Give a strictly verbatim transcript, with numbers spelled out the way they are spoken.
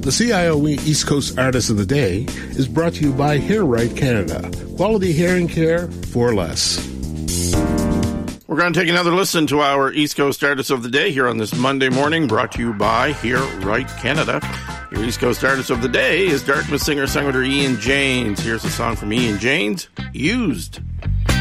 The C I O E East Coast Artist of the Day is brought to you by Hair Right Canada. Quality hearing care for less. We're going to take another listen to our East Coast Artist of the Day here on this Monday morning, brought to you by Hair Right Canada. Your East Coast Artist of the Day is Dartmouth singer-songwriter Ian Janes. Here's a song from Ian Janes, Used.